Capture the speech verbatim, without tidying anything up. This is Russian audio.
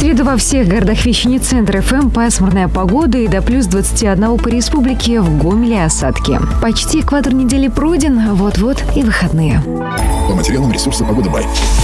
среду во всех городах вещания центра эф эм пасмурная погода и до плюс двадцати одного по республике, в Гомеле осадки. Почти экватор недели пройден, вот-вот и выходные. По материалам ресурса «Погода Бай».